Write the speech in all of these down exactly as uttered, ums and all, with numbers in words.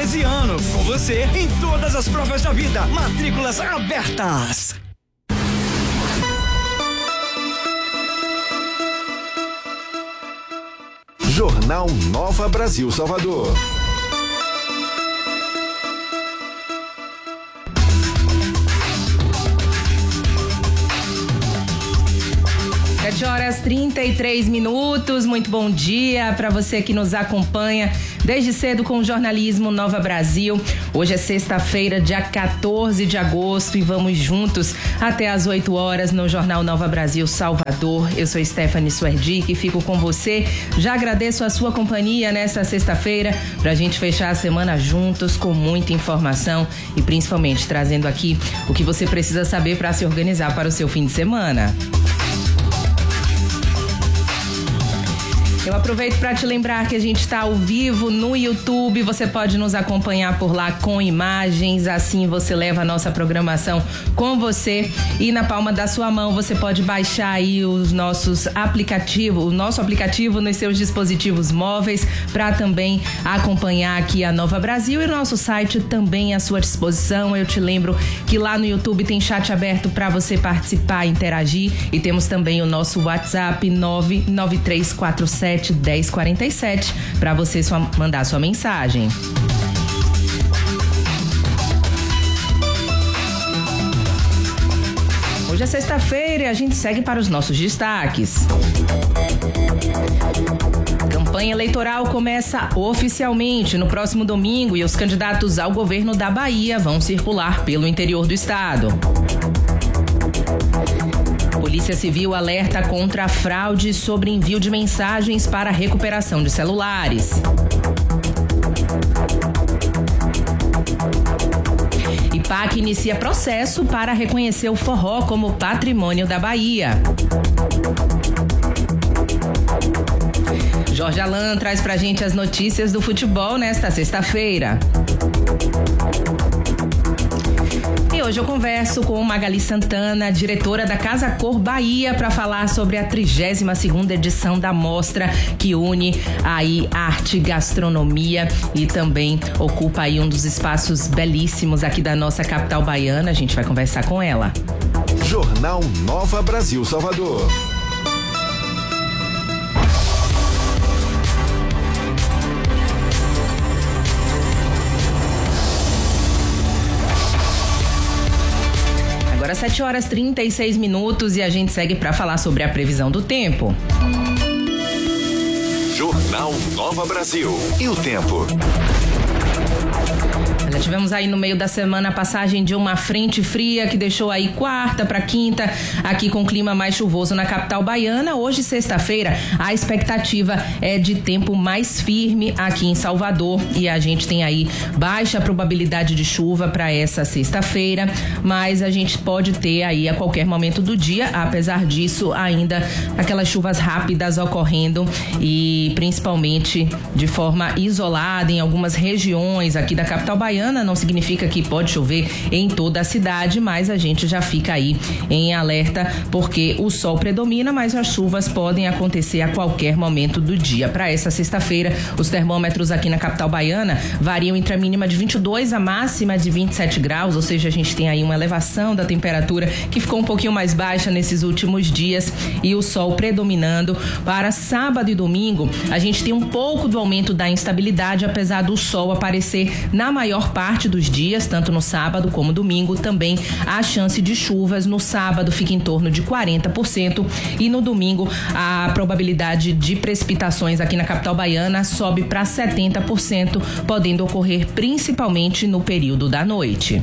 quinze anos, com você em todas as provas da vida. Matrículas abertas. Jornal Nova Brasil Salvador. sete horas trinta e três minutos, muito bom dia para você que nos acompanha desde cedo com o jornalismo Nova Brasil. Hoje é sexta-feira, dia quatorze de agosto, e vamos juntos até às oito horas no Jornal Nova Brasil Salvador. Eu sou Stephanie Suerdic e fico com você. Já agradeço a sua companhia nessa sexta-feira pra gente fechar a semana juntos com muita informação e principalmente trazendo aqui o que você precisa saber para se organizar para o seu fim de semana. Eu aproveito para te lembrar que a gente está ao vivo no YouTube. Você pode nos acompanhar por lá com imagens. Assim você leva a nossa programação com você. E na palma da sua mão você pode baixar aí os nossos aplicativos, o nosso aplicativo nos seus dispositivos móveis para também acompanhar aqui a Nova Brasil, e o nosso site também à sua disposição. Eu te lembro que lá no YouTube tem chat aberto para você participar, interagir, e temos também o nosso WhatsApp nove nove três quatro sete um zero quatro sete para você sua, mandar sua mensagem. Hoje é sexta-feira e a gente segue para os nossos destaques. Campanha eleitoral começa oficialmente no próximo domingo e os candidatos ao governo da Bahia vão circular pelo interior do estado. Polícia Civil alerta contra a fraude sobre envio de mensagens para recuperação de celulares. I P A C inicia processo para reconhecer o forró como patrimônio da Bahia. Jorge Alan traz pra gente as notícias do futebol nesta sexta-feira. E hoje eu converso com Magali Santana, diretora da Casa Cor Bahia, para falar sobre a trigésima segunda edição da mostra que une aí arte, gastronomia e também ocupa aí um dos espaços belíssimos aqui da nossa capital baiana. A gente vai conversar com ela. Jornal Nova Brasil Salvador. Agora sete horas trinta e seis minutos e a gente segue para falar sobre a previsão do tempo. Jornal Nova Brasil. E o tempo? Já tivemos aí no meio da semana a passagem de uma frente fria que deixou aí quarta para quinta aqui com clima mais chuvoso na capital baiana. Hoje, sexta-feira, a expectativa é de tempo mais firme aqui em Salvador e a gente tem aí baixa probabilidade de chuva para essa sexta-feira, mas a gente pode ter aí a qualquer momento do dia, apesar disso, ainda aquelas chuvas rápidas ocorrendo e principalmente de forma isolada em algumas regiões aqui da capital baiana. Não significa que pode chover em toda a cidade, mas a gente já fica aí em alerta porque o sol predomina, mas as chuvas podem acontecer a qualquer momento do dia. Para essa sexta-feira, os termômetros aqui na capital baiana variam entre a mínima de vinte e dois, a máxima de vinte e sete graus, ou seja, a gente tem aí uma elevação da temperatura que ficou um pouquinho mais baixa nesses últimos dias e o sol predominando. Para sábado e domingo, a gente tem um pouco do aumento da instabilidade, apesar do sol aparecer na maior parte dos dias, tanto no sábado como domingo. Também a chance de chuvas no sábado fica em torno de quarenta por cento e no domingo a probabilidade de precipitações aqui na capital baiana sobe para setenta por cento, podendo ocorrer principalmente no período da noite.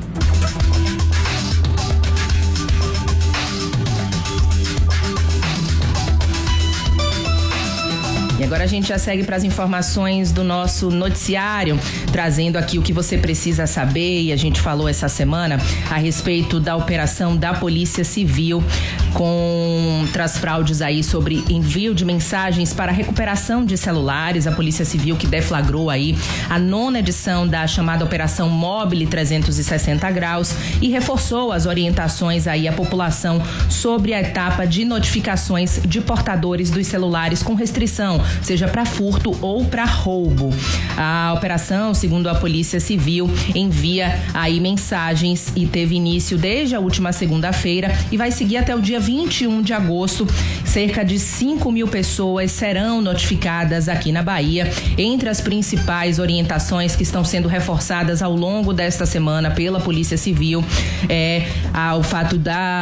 E agora a gente já segue para as informações do nosso noticiário, trazendo aqui o que você precisa saber. E a gente falou essa semana a respeito da operação da Polícia Civil contra as fraudes aí sobre envio de mensagens para recuperação de celulares. A Polícia Civil que deflagrou aí a nona edição da chamada Operação Mobile trezentos e sessenta graus e reforçou as orientações aí à população sobre a etapa de notificações de portadores dos celulares com restrição seja para furto ou para roubo. A operação, segundo a Polícia Civil, envia aí mensagens e teve início desde a última segunda-feira e vai seguir até o dia vinte e um de agosto. Cerca de cinco mil pessoas serão notificadas aqui na Bahia. Entre as principais orientações que estão sendo reforçadas ao longo desta semana pela Polícia Civil é ah, o fato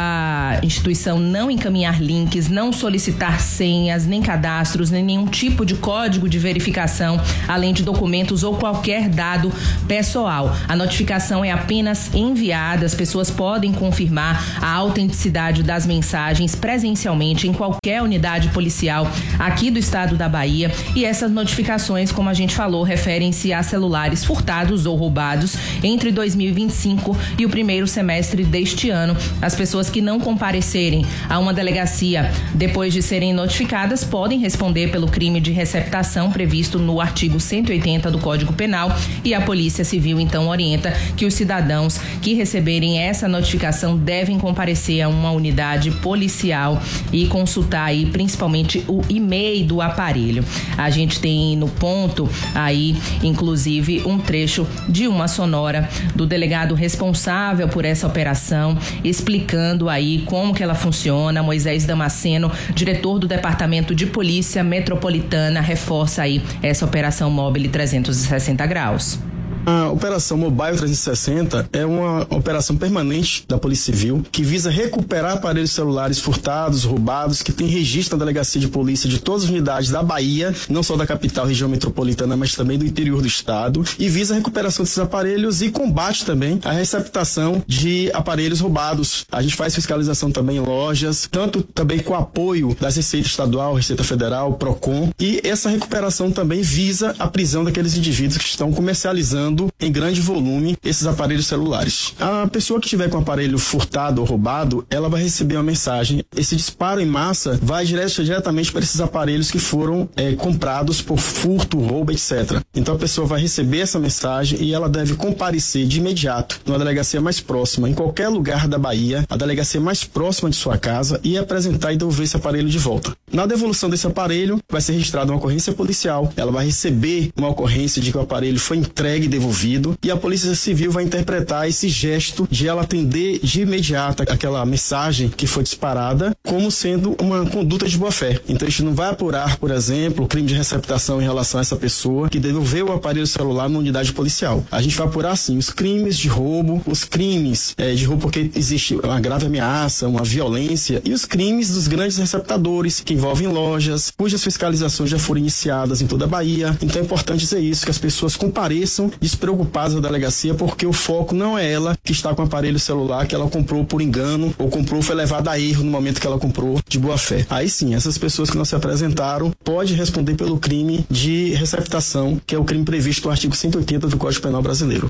da instituição não encaminhar links, não solicitar senhas, nem cadastros, nem nenhum tipo de código de verificação, além de documentos ou qualquer dado pessoal. A notificação é apenas enviada, as pessoas podem confirmar a autenticidade das mensagens presencialmente em qualquer unidade policial aqui do estado da Bahia, e essas notificações, como a gente falou, referem-se a celulares furtados ou roubados entre dois mil e vinte e cinco e o primeiro semestre deste ano. As pessoas que não comparecerem a uma delegacia depois de serem notificadas podem responder pelo crime de receptação previsto no artigo cento e oitenta do Código Penal, e a Polícia Civil então orienta que os cidadãos que receberem essa notificação devem comparecer a uma unidade policial e consultar aí principalmente o e-mail do aparelho. A gente tem no ponto aí, inclusive, um trecho de uma sonora do delegado responsável por essa operação, explicando aí como que ela funciona. Moisés Damasceno, diretor do Departamento de Polícia Metropolitana, reforça aí essa operação Mobile trezentos e sessenta graus. A operação Mobile trezentos e sessenta é uma operação permanente da Polícia Civil que visa recuperar aparelhos celulares furtados, roubados, que tem registro na Delegacia de Polícia de todas as unidades da Bahia, não só da capital, região metropolitana, mas também do interior do estado, e visa a recuperação desses aparelhos e combate também a receptação de aparelhos roubados. A gente faz fiscalização também em lojas, tanto também com apoio das Receita Estadual, Receita Federal, Procon, e essa recuperação também visa a prisão daqueles indivíduos que estão comercializando em grande volume esses aparelhos celulares. A pessoa que tiver com o aparelho furtado ou roubado, ela vai receber uma mensagem. Esse disparo em massa vai direto, diretamente para esses aparelhos que foram é, comprados por furto, roubo, etcétera. Então a pessoa vai receber essa mensagem e ela deve comparecer de imediato numa delegacia mais próxima, em qualquer lugar da Bahia, a delegacia mais próxima de sua casa, e apresentar e devolver esse aparelho de volta. Na devolução desse aparelho, vai ser registrada uma ocorrência policial. Ela vai receber uma ocorrência de que o aparelho foi entregue e devolvido, e a Polícia Civil vai interpretar esse gesto de ela atender de imediato aquela mensagem que foi disparada como sendo uma conduta de boa-fé. Então a gente não vai apurar, por exemplo, o crime de receptação em relação a essa pessoa que devolveu o aparelho celular na unidade policial. A gente vai apurar, sim, os crimes de roubo, os crimes é, de roubo porque existe uma grave ameaça, uma violência, e os crimes dos grandes receptadores que envolvem lojas, cujas fiscalizações já foram iniciadas em toda a Bahia. Então é importante dizer isso, que as pessoas compareçam despreocupadas à delegacia, porque o foco não é ela que está com o aparelho celular que ela comprou por engano ou comprou, foi levada a erro no momento que ela comprou de boa fé. Aí sim, essas pessoas que não se apresentaram podem responder pelo crime de receptação, que é o crime previsto no artigo cento e oitenta do Código Penal brasileiro.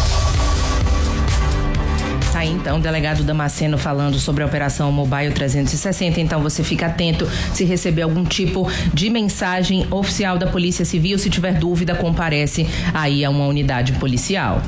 Tá aí então o delegado Damasceno falando sobre a operação Mobile trezentos e sessenta. Então você fica atento se receber algum tipo de mensagem oficial da Polícia Civil. Se tiver dúvida, comparece aí a uma unidade policial.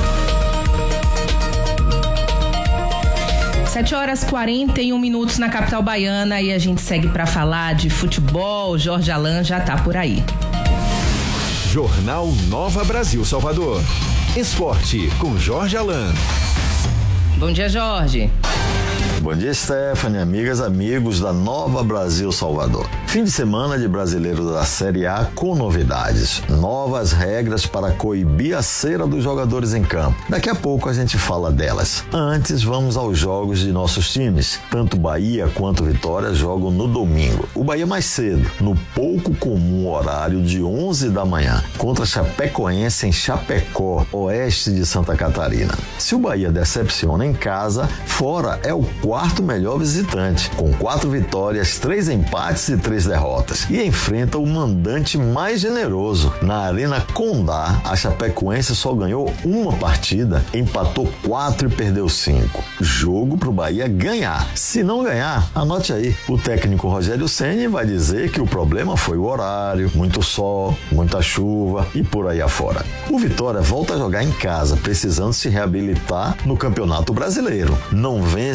sete horas e quarenta e um minutos na capital baiana, e a gente segue para falar de futebol. Jorge Alain já tá por aí. Jornal Nova Brasil Salvador. Esporte com Jorge Alain. Bom dia, Jorge. Bom dia, Stephanie, amigas, amigos da Nova Brasil Salvador. Fim de semana de Brasileiro da Série A com novidades. Novas regras para coibir a cera dos jogadores em campo. Daqui a pouco a gente fala delas. Antes, vamos aos jogos de nossos times. Tanto Bahia quanto Vitória jogam no domingo. O Bahia mais cedo, no pouco comum horário de onze da manhã, contra Chapecoense em Chapecó, oeste de Santa Catarina. Se o Bahia decepciona em casa, fora é o quarto melhor visitante, com quatro vitórias, três empates e três derrotas, e enfrenta o mandante mais generoso. Na Arena Condá, a Chapecoense só ganhou uma partida, empatou quatro e perdeu cinco. Jogo pro Bahia ganhar. Se não ganhar, anote aí, o técnico Rogério Ceni vai dizer que o problema foi o horário, muito sol, muita chuva e por aí afora. O Vitória volta a jogar em casa, precisando se reabilitar no Campeonato Brasileiro. Não vence desde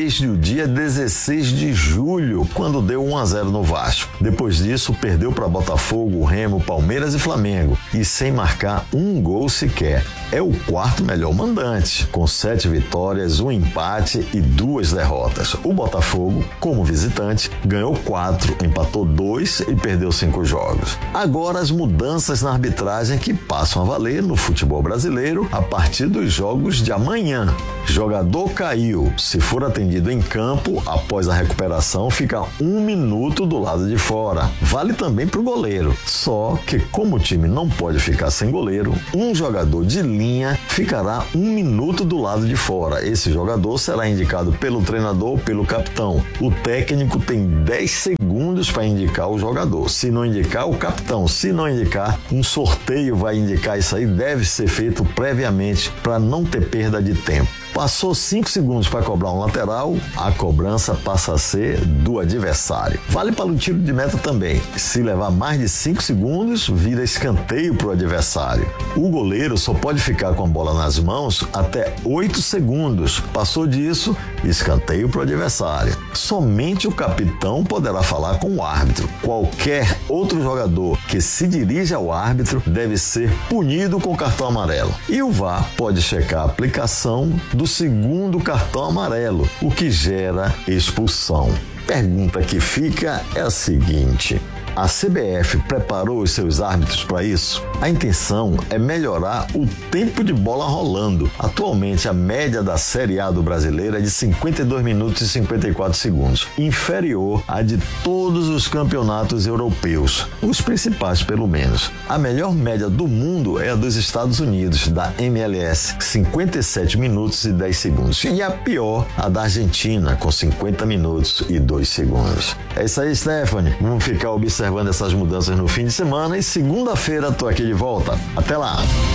desde o dia dezesseis de julho, quando deu um a zero no Vasco. Depois disso, perdeu para Botafogo, Remo, Palmeiras e Flamengo, e sem marcar um gol sequer. É o quarto melhor mandante, com sete vitórias, um empate e duas derrotas. O Botafogo, como visitante, ganhou quatro, empatou dois e perdeu cinco jogos. Agora as mudanças na arbitragem que passam a valer no futebol brasileiro a partir dos jogos de amanhã. Jogador caiu, se for atendido em campo, após a recuperação, fica um minuto do lado de fora. Vale também para o goleiro, só que como o time não pode ficar sem goleiro, um jogador de linha ficará um minuto do lado de fora. Esse jogador será indicado pelo treinador ou pelo capitão. O técnico tem dez segundos para indicar o jogador. Se não indicar, o capitão. Se não indicar, um sorteio vai indicar isso aí. Deve ser feito previamente para não ter perda de tempo. Passou cinco segundos para cobrar um lateral, a cobrança passa a ser do adversário. Vale para o tiro de meta também. Se levar mais de cinco segundos, vira escanteio para o adversário. O goleiro só pode ficar com a bola nas mãos até oito segundos. Passou disso, escanteio para o adversário. Somente o capitão poderá falar com o árbitro. Qualquer outro jogador que se dirija ao árbitro deve ser punido com cartão amarelo. E o V A R pode checar a aplicação do segundo cartão amarelo, o que gera expulsão. Pergunta que fica é a seguinte: a C B F preparou os seus árbitros para isso? A intenção é melhorar o tempo de bola rolando. Atualmente, a média da Série A do brasileiro é de cinquenta e dois minutos e cinquenta e quatro segundos, inferior à de todos os campeonatos europeus, os principais pelo menos. A melhor média do mundo é a dos Estados Unidos, da M L S, cinquenta e sete minutos e dez segundos, e a pior, a da Argentina, com cinquenta minutos e dois segundos. É isso aí, Stephanie. Vamos ficar observando observando essas mudanças no fim de semana e segunda-feira tô aqui de volta. Até lá!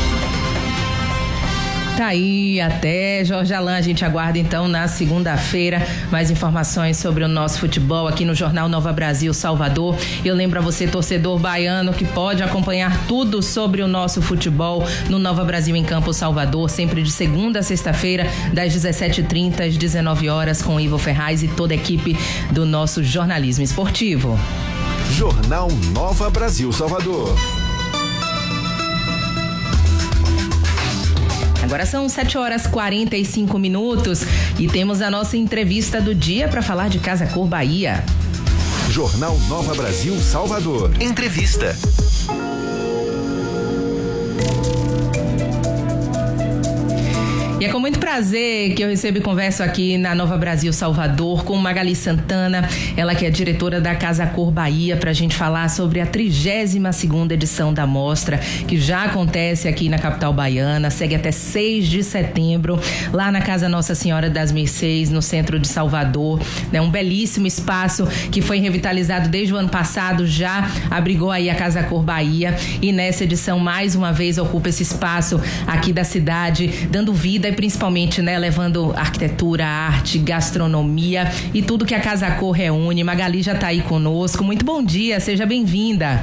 Tá aí, até Jorge Alain, a gente aguarda então na segunda-feira mais informações sobre o nosso futebol aqui no Jornal Nova Brasil Salvador. Eu lembro a você, torcedor baiano, que pode acompanhar tudo sobre o nosso futebol no Nova Brasil em Campo Salvador, sempre de segunda a sexta-feira, das dezessete e trinta às dezenove horas, com Ivo Ferraz e toda a equipe do nosso jornalismo esportivo. Jornal Nova Brasil Salvador. Agora são sete horas e quarenta e cinco minutos e temos a nossa entrevista do dia para falar de Casa Cor Bahia. Jornal Nova Brasil Salvador. Entrevista. E é com muito prazer que eu recebo e converso aqui na Nova Brasil Salvador com Magali Santana, ela que é diretora da Casa Cor Bahia, para a gente falar sobre a trigésima segunda edição da mostra, que já acontece aqui na capital baiana, segue até seis de setembro, lá na Casa Nossa Senhora das Mercês, no centro de Salvador, né? Um belíssimo espaço que foi revitalizado desde o ano passado, já abrigou aí a Casa Cor Bahia, e nessa edição mais uma vez ocupa esse espaço aqui da cidade, dando vida e principalmente, né, levando arquitetura, arte, gastronomia e tudo que a Casa Cor reúne. Magali já está aí conosco. Muito bom dia, seja bem-vinda.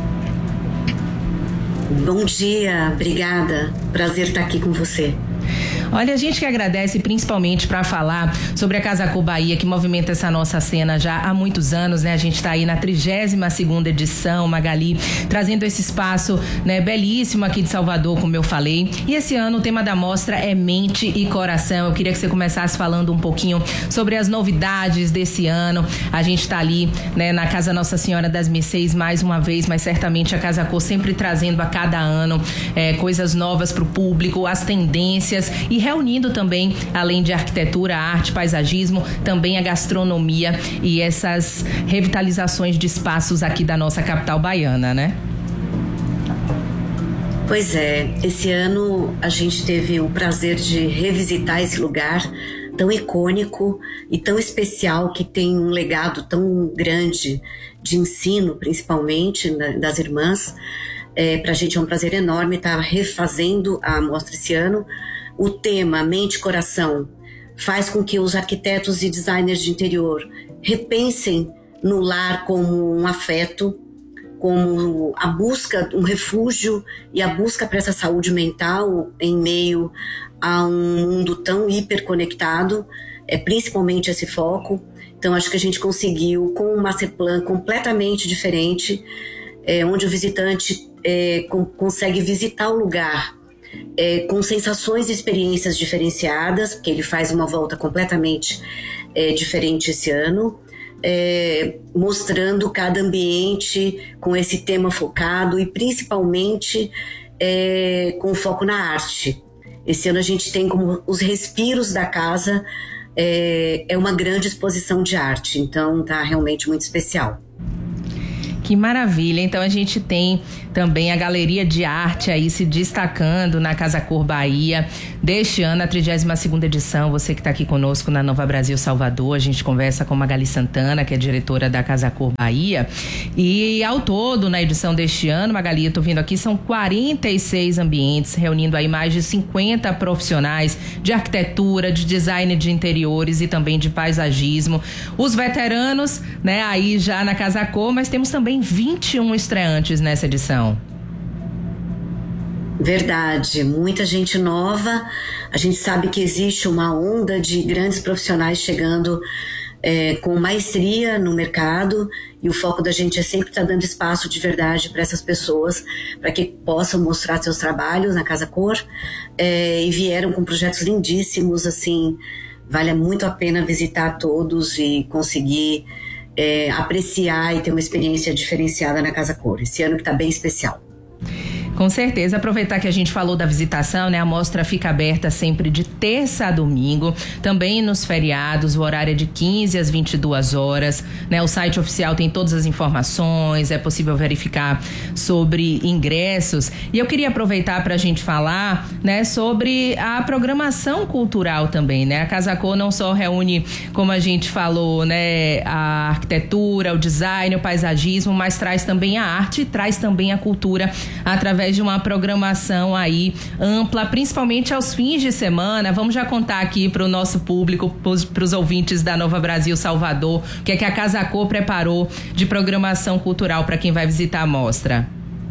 Bom dia, obrigada. Prazer estar aqui com você. Olha, a gente que agradece principalmente para falar sobre a Casa Cor Bahia, que movimenta essa nossa cena já há muitos anos, né? A gente está aí na trigésima segunda edição, Magali, trazendo esse espaço, né, belíssimo aqui de Salvador, como eu falei. E esse ano o tema da mostra é Mente e Coração. Eu queria que você começasse falando um pouquinho sobre as novidades desse ano. A gente está ali, né, na Casa Nossa Senhora das Mercês mais uma vez, mas certamente a Casa Cor sempre trazendo a cada ano é, coisas novas para o público, as tendências, e reunindo também, além de arquitetura, arte, paisagismo, também a gastronomia e essas revitalizações de espaços aqui da nossa capital baiana, né? Pois é, esse ano a gente teve o prazer de revisitar esse lugar tão icônico e tão especial, que tem um legado tão grande de ensino, principalmente das irmãs. É, pra gente é um prazer enorme estar refazendo a mostra esse ano. O tema Mente e Coração faz com que os arquitetos e designers de interior repensem no lar como um afeto, como a busca, um refúgio e a busca para essa saúde mental em meio a um mundo tão hiperconectado. é principalmente esse foco. Então, acho que a gente conseguiu, com um masterplan completamente diferente, é, onde o visitante é, com, consegue visitar o lugar é, com sensações e experiências diferenciadas, porque ele faz uma volta completamente é, diferente esse ano, é, mostrando cada ambiente com esse tema focado e principalmente é, com foco na arte. Esse ano a gente tem como os respiros da casa, é, é uma grande exposição de arte, então tá realmente muito especial. Que maravilha, então a gente tem também a Galeria de Arte aí se destacando na Casa Cor Bahia deste ano, a trigésima segunda edição. Você que está aqui conosco na Nova Brasil Salvador, a gente conversa com Magali Santana, que é diretora da Casa Cor Bahia, e ao todo na edição deste ano, Magali, eu tô vendo aqui, são quarenta e seis ambientes, reunindo aí mais de cinquenta profissionais de arquitetura, de design de interiores e também de paisagismo. Os veteranos, né, aí já na Casa Cor, mas temos também vinte e um estreantes nessa edição. Verdade, muita gente nova. A gente sabe que existe uma onda de grandes profissionais chegando é, com maestria no mercado, e o foco da gente é sempre estar dando espaço de verdade para essas pessoas, para que possam mostrar seus trabalhos na Casa Cor, é, e vieram com projetos lindíssimos, assim, vale muito a pena visitar todos e conseguir É, apreciar e ter uma experiência diferenciada na Casa Cor. Esse ano que está bem especial. Com certeza, aproveitar que a gente falou da visitação, né? A mostra fica aberta sempre de terça a domingo, também nos feriados, o horário é de quinze às vinte e duas horas, né? O site oficial tem todas as informações, é possível verificar sobre ingressos. E eu queria aproveitar para a gente falar, né, sobre a programação cultural também, né? A Casa Cor não só reúne, como a gente falou, né, a arquitetura, o design, o paisagismo, mas traz também a arte, traz também a cultura através de uma programação aí ampla, principalmente aos fins de semana. Vamos já contar aqui para o nosso público, para os ouvintes da Nova Brasil Salvador, o que é que a Casa Cor preparou de programação cultural para quem vai visitar a mostra.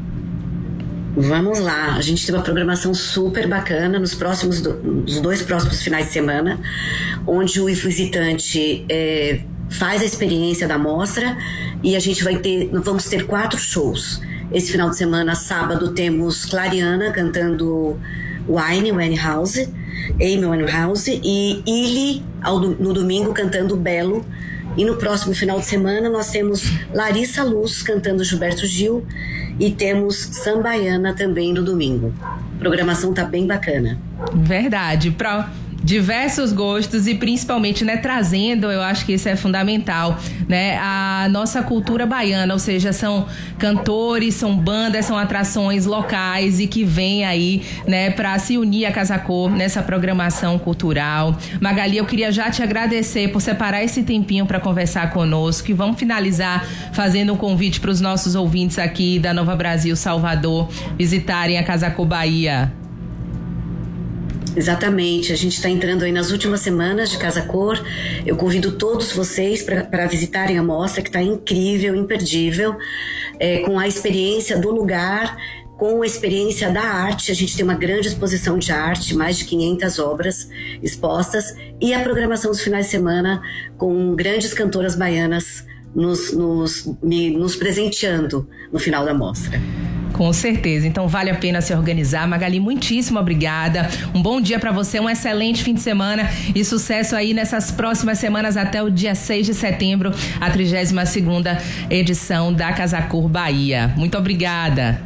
Vamos lá, a gente tem uma programação super bacana nos próximos, nos dois próximos finais de semana, onde o visitante é, faz a experiência da mostra, e a gente vai ter, vamos ter quatro shows. Esse final de semana, sábado, temos Clariana cantando Wine, Winehouse, Amy Winehouse, e Illy no domingo cantando Belo. E no próximo final de semana nós temos Larissa Luz cantando Gilberto Gil, e temos Sambaiana também no domingo. A programação tá bem bacana. Verdade, pra diversos gostos e principalmente, né, trazendo, eu acho que isso é fundamental, né, a nossa cultura baiana, ou seja, são cantores, são bandas, são atrações locais e que vêm aí, né, para se unir à Casa Cor nessa programação cultural. Magali, eu queria já te agradecer por separar esse tempinho para conversar conosco, e vamos finalizar fazendo um convite para os nossos ouvintes aqui da Nova Brasil Salvador visitarem a Casa Cor Bahia. Exatamente, a gente está entrando aí nas últimas semanas de Casa Cor. Eu convido todos vocês para visitarem a mostra, que está incrível, imperdível, é, com a experiência do lugar, com a experiência da arte. A gente tem uma grande exposição de arte, mais de quinhentas obras expostas, e a programação dos finais de semana com grandes cantoras baianas nos, nos, me, nos presenteando no final da mostra. Com certeza, então vale a pena se organizar. Magali, muitíssimo obrigada, um bom dia para você, um excelente fim de semana e sucesso aí nessas próximas semanas até o dia seis de setembro, a trigésima segunda edição da Casa Cor Bahia. Muito obrigada.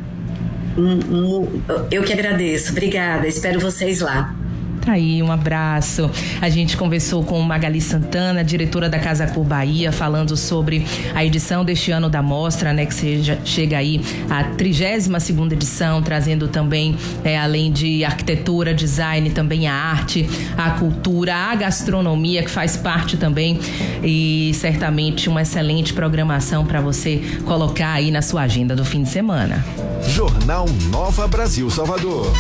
Eu que agradeço, obrigada, espero vocês lá. Tá aí, um abraço. A gente conversou com Magali Santana, diretora da Casa Cor Bahia, falando sobre a edição deste ano da mostra, né, que seja, chega aí a trigésima segunda edição, trazendo também, é, além de arquitetura, design, também a arte, a cultura, a gastronomia, que faz parte também, e certamente uma excelente programação para você colocar aí na sua agenda do fim de semana. Jornal Nova Brasil Salvador.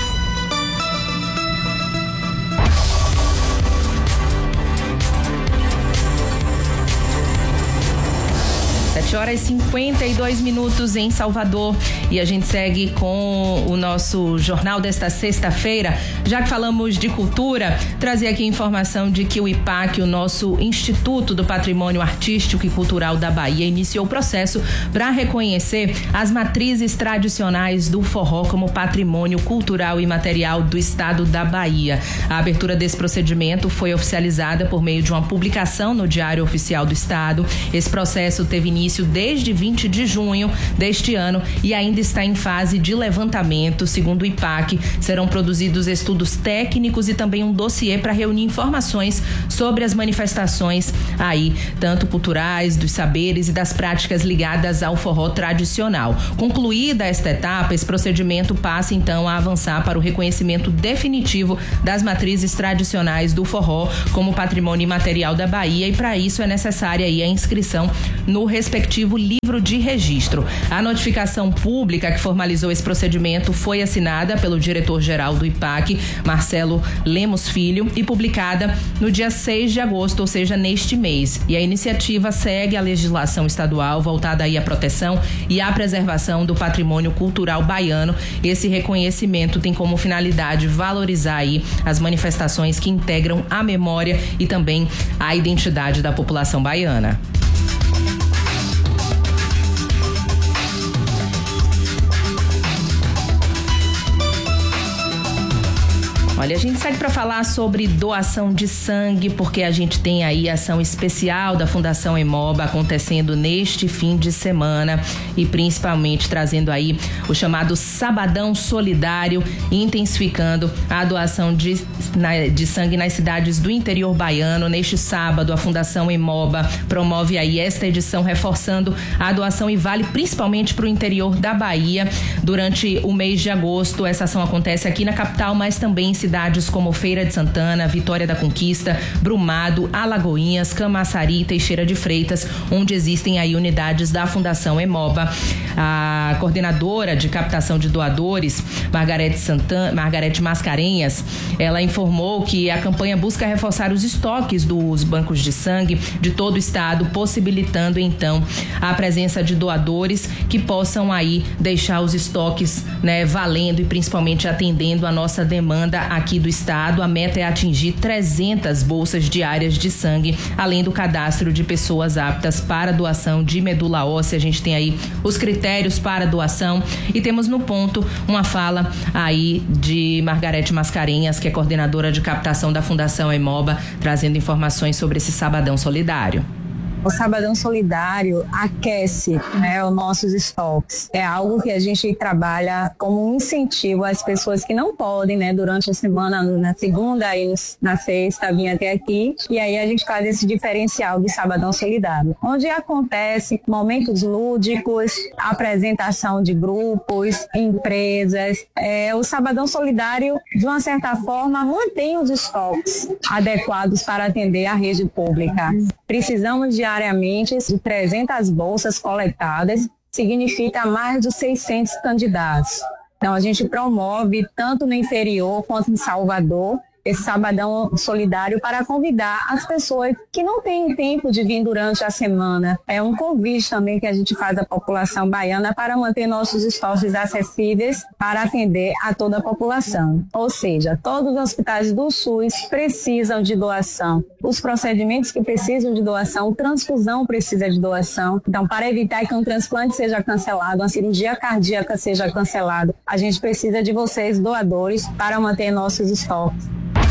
sete horas e cinquenta e dois minutos em Salvador e a gente segue com o nosso jornal desta sexta-feira. Já que falamos de cultura, trazer aqui informação de que o I P A C, o nosso Instituto do Patrimônio Artístico e Cultural da Bahia, iniciou o processo para reconhecer as matrizes tradicionais do forró como patrimônio cultural e material do estado da Bahia. A abertura desse procedimento foi oficializada por meio de uma publicação no Diário Oficial do Estado. Esse processo teve início desde vinte de junho deste ano e ainda está em fase de levantamento. Segundo o I P A C, serão produzidos estudos técnicos e também um dossiê para reunir informações sobre as manifestações aí, tanto culturais, dos saberes e das práticas ligadas ao forró tradicional. Concluída esta etapa, esse procedimento passa então a avançar para o reconhecimento definitivo das matrizes tradicionais do forró como patrimônio imaterial da Bahia, e para isso é necessária aí a inscrição no respectivo livro de registro. A notificação pública que formalizou esse procedimento foi assinada pelo diretor-geral do I P A C, Marcelo Lemos Filho, e publicada no dia seis de agosto, ou seja, neste mês. E a iniciativa segue a legislação estadual voltada aí à proteção e à preservação do patrimônio cultural baiano. Esse reconhecimento tem como finalidade valorizar aí as manifestações que integram a memória e também a identidade da população baiana. Olha, a gente segue para falar sobre doação de sangue, porque a gente tem aí ação especial da Fundação Emoba acontecendo neste fim de semana e principalmente trazendo aí o chamado Sabadão Solidário, intensificando a doação de, na, de sangue nas cidades do interior baiano. Neste sábado, a Fundação Emoba promove aí esta edição, reforçando a doação e vale principalmente para o interior da Bahia. Durante o mês de agosto, essa ação acontece aqui na capital, mas também em cidades como Feira de Santana, Vitória da Conquista, Brumado, Alagoinhas, Camaçari e Teixeira de Freitas, onde existem aí unidades da Fundação Emoba. A coordenadora de captação de doadores, Margarete Santana, Margarete Mascarenhas, ela informou que a campanha busca reforçar os estoques dos bancos de sangue de todo o estado, possibilitando então a presença de doadores que possam aí deixar os estoques, né, valendo e principalmente atendendo a nossa demanda aqui do estado. A meta é atingir trezentas bolsas diárias de sangue, além do cadastro de pessoas aptas para doação de medula óssea. A gente tem aí os critérios para doação e temos no ponto uma fala aí de Margarete Mascarenhas, que é coordenadora de captação da Fundação Emoba, trazendo informações sobre esse Sabadão Solidário. O Sabadão Solidário aquece, né, os nossos estoques. É algo que a gente trabalha como um incentivo às pessoas que não podem, né, durante a semana, na segunda e na sexta, vir até aqui. E aí a gente faz esse diferencial de Sabadão Solidário, onde acontece momentos lúdicos, apresentação de grupos, empresas. É, o Sabadão Solidário, de uma certa forma, mantém os estoques adequados para atender a rede pública. Precisamos de diariamente de trezentas bolsas coletadas, significa mais de seiscentos candidatos. Então, a gente promove, tanto no interior quanto em Salvador, esse Sabadão Solidário para convidar as pessoas que não têm tempo de vir durante a semana. É um convite também que a gente faz à população baiana para manter nossos estoques acessíveis para atender a toda a população. Ou seja, todos os hospitais do SUS precisam de doação. Os procedimentos que precisam de doação, transfusão precisa de doação. Então, para evitar que um transplante seja cancelado, uma cirurgia cardíaca seja cancelada, a gente precisa de vocês, doadores, para manter nossos estoques.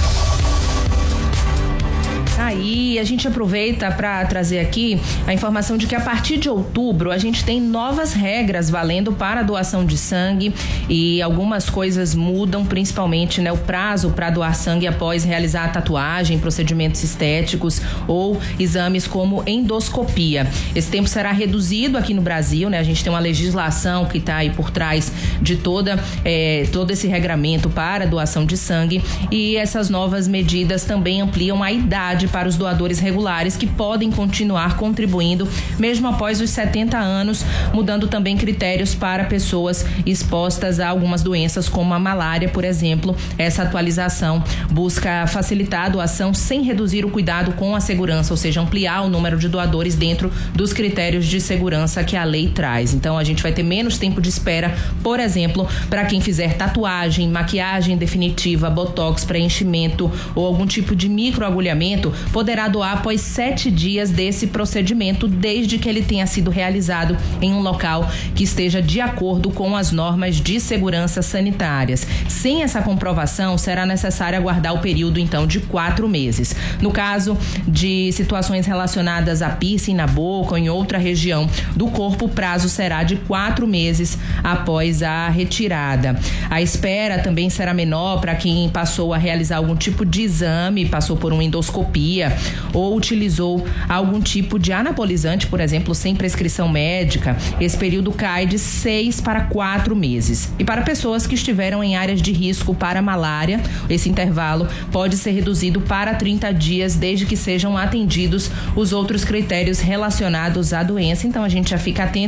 Aí a gente aproveita para trazer aqui a informação de que a partir de outubro a gente tem novas regras valendo para a doação de sangue e algumas coisas mudam, principalmente, né, o prazo para doar sangue após realizar a tatuagem, procedimentos estéticos ou exames como endoscopia. Esse tempo será reduzido aqui no Brasil, né? A gente tem uma legislação que está aí por trás de toda é, todo esse regramento para a doação de sangue e essas novas medidas também ampliam a idade prioridade para os doadores regulares que podem continuar contribuindo mesmo após os setenta anos, mudando também critérios para pessoas expostas a algumas doenças como a malária, por exemplo. Essa atualização busca facilitar a doação sem reduzir o cuidado com a segurança, ou seja, ampliar o número de doadores dentro dos critérios de segurança que a lei traz. Então a gente vai ter menos tempo de espera, por exemplo, para quem fizer tatuagem, maquiagem definitiva, botox, preenchimento ou algum tipo de microagulhamento, poderá doar após sete dias desse procedimento, desde que ele tenha sido realizado em um local que esteja de acordo com as normas de segurança sanitárias. Sem essa comprovação, será necessário aguardar o período, então, de quatro meses. No caso de situações relacionadas a piercing na boca ou em outra região do corpo, o prazo será de quatro meses após a retirada. A espera também será menor para quem passou a realizar algum tipo de exame, passou por uma endoscopia ou utilizou algum tipo de anabolizante, por exemplo, sem prescrição médica. Esse período cai de seis para quatro meses. E para pessoas que estiveram em áreas de risco para malária, esse intervalo pode ser reduzido para trinta dias, desde que sejam atendidos os outros critérios relacionados à doença. Então a gente já fica atento